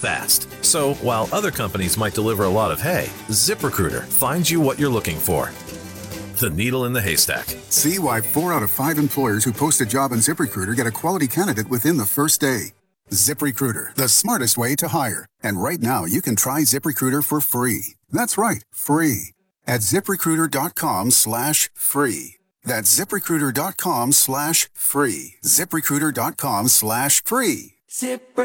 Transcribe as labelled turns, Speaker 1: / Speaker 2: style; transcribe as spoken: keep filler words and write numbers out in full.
Speaker 1: fast. So while other companies might deliver a lot of hay, ZipRecruiter finds you what you're looking for. The needle in the haystack.
Speaker 2: See why four out of five employers who post a job on ZipRecruiter get a quality candidate within the first day. ZipRecruiter, the smartest way to hire. And right now, you can try ZipRecruiter for free. That's right, free. At ZipRecruiter.com slash free. That's ZipRecruiter.com slash free. ZipRecruiter.com slash free.
Speaker 3: Zip